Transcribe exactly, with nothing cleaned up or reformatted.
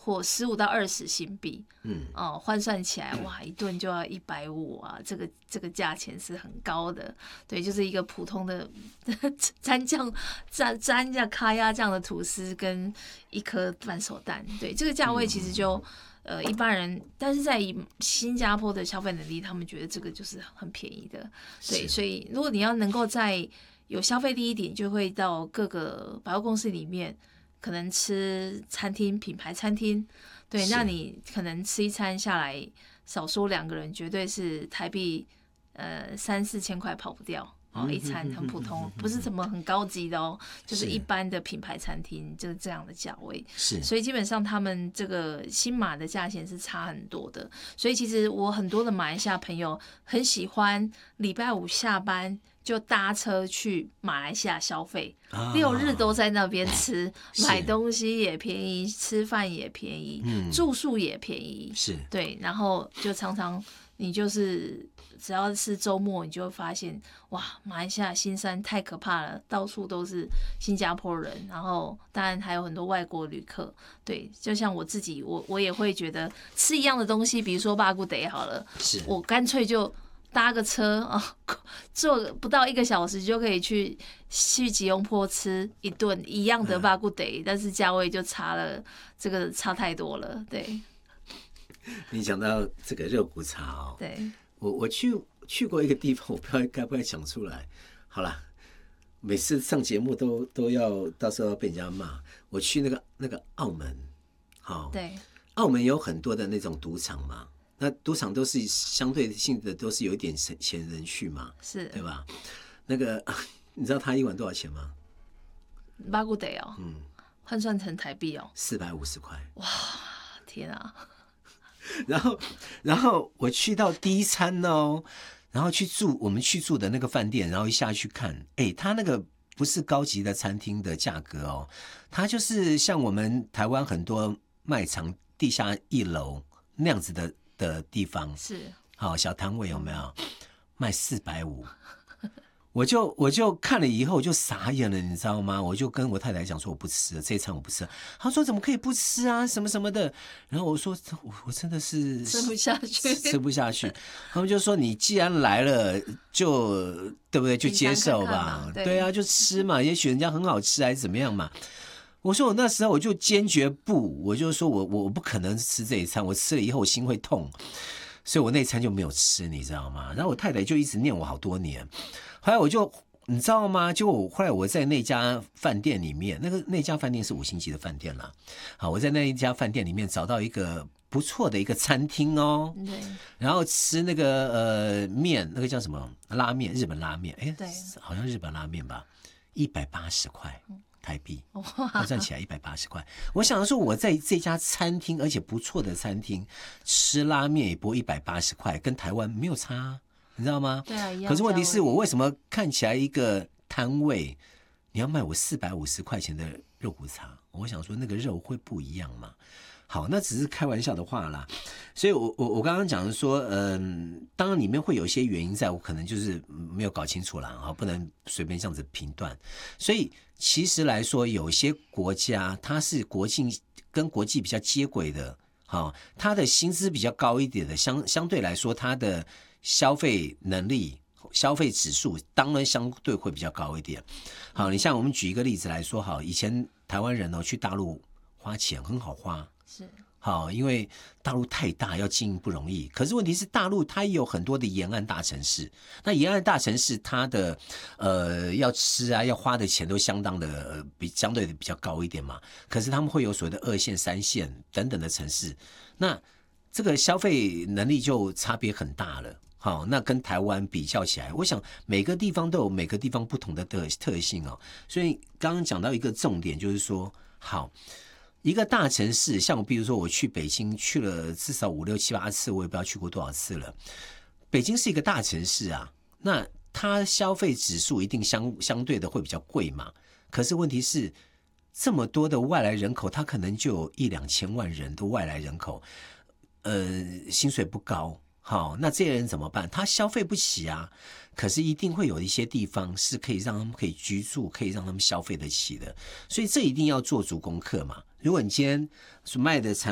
或十五到二十新币， 嗯， 哦，换算起来，哇，一顿就要一百五啊，这个这个价钱是很高的。对，就是一个普通的蘸酱蘸蘸酱咖鸭酱的吐司跟一颗半熟蛋，对，这个价位其实就。呃，一般人，但是在以新加坡的消费能力，他们觉得这个就是很便宜的，对，所以如果你要能够在有消费力一点，就会到各个百货公司里面，可能吃餐厅品牌餐厅，对，那你可能吃一餐下来，少说两个人，绝对是台币呃三四千块跑不掉。哦，一餐很普通，不是什么很高级的哦，就是一般的品牌餐厅，就是这样的价位。 是， 所以基本上他们这个新马的价钱是差很多的。所以其实我很多的马来西亚朋友很喜欢礼拜五下班就搭车去马来西亚消费，啊、六日都在那边吃，买东西也便宜，吃饭也便宜，嗯、住宿也便宜， 是对，然后就常常你就是。只要是周末，你就会发现，哇，马来西亚新山太可怕了，到处都是新加坡人，然后当然还有很多外国旅客。对，就像我自己，我我也会觉得吃一样的东西，比如说巴古德好了，我干脆就搭个车啊，坐不到一个小时就可以去去吉隆坡吃一顿一样的巴古德，嗯、但是价位就差了，这个差太多了。对， 你讲到这个肉骨茶哦， 对。 我我去去过一个地方，我不知道该不该讲出来。好啦，每次上节目都都要到时候要被人家骂。我去那个那个澳门，好、哦， 对， 澳门有很多的那种赌场嘛，那赌场都是相对性的，都是有一点钱人去嘛， 是， 对吧？那个你知道他一晚多少钱吗？ 巴古德哦，嗯，换算成台币哦， 四百五十块。 哇，天啊！ 然后，然后我去到第一餐哦，然后去住我们去住的那个饭店，然后一下去看，哎，他那个不是高级的餐厅的价格哦，它就是像我们台湾很多卖场地下一楼那样子的的地方， 是， 好小摊位有没有？卖四百五。我就我就看了以后我就傻眼了，你知道吗？我就跟我太太讲说我不吃了，这一餐我不吃了。她说怎么可以不吃啊，什么什么的。然后我说我我真的是吃不下去， 吃不下去。他们就说你既然来了，就对不对？就接受吧。看看对, 对啊，就吃嘛，也许人家很好吃还是怎么样嘛。我说我那时候我就坚决不，我就说我我不可能吃这一餐，我吃了以后我心会痛。所以我那餐就没有吃，你知道吗？然后我太太就一直念我好多年。后来我就你知道吗？结果我后来我在那家饭店里面，那个那家饭店是五星级的饭店啦。好，我在那一家饭店里面找到一个不错的一个餐厅哦。对。然后吃那个呃面，那个叫什么拉面，日本拉面，哎，对，好像日本拉面吧，一百八十块台币，换算起来一百八十块。我想说我在这家餐厅，而且不错的餐厅吃拉面也不过一百八十块，跟台湾没有差啊。你知道吗？ 对啊，一样。 可是问题是我为什么看起来一个摊位，你要卖我四百五十块钱的肉骨茶？我想说那个肉会不一样吗？好，那只是开玩笑的话啦。所以我我我刚刚讲的说，嗯，当然里面会有一些原因在，我可能就是没有搞清楚啦，哈，不能随便这样子评断。所以其实来说，有些国家它是国境跟国际比较接轨的，好，它的薪资比较高一点的，相相对来说它的消费能力、消费指数当然相对会比较高一点。好，你像我们举一个例子来说，好，以前台湾人哦去大陆花钱很好花， 是好，因为大陆太大，要经营不容易。可是问题是，大陆它也有很多的沿岸大城市，那沿岸大城市它的呃要吃啊，要花的钱都相当的、呃、比相对的比较高一点嘛。可是他们会有所谓的二线、三线等等的城市，那这个消费能力就差别很大了。好，那跟台湾比较起来，我想每个地方都有每个地方不同的特特性哦。所以刚刚讲到一个重点，就是说，好，一个大城市，像比如说我去北京去了至少五六七八次，我也不知道去过多少次了。北京是一个大城市啊，那它消费指数一定相相对的会比较贵嘛。可是问题是，这么多的外来人口，它可能就有一两千万人的外来人口，呃，薪水不高。好，那这些人怎么办？他消费不起啊，可是一定会有一些地方是可以让他们可以居住，可以让他们消费得起的，所以这一定要做足功课嘛。如果你今天所卖的产